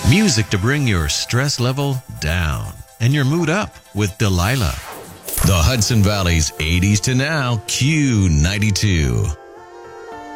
Music to bring your stress level down and your mood up with Delilah. The Hudson Valley's 80s to now Q92.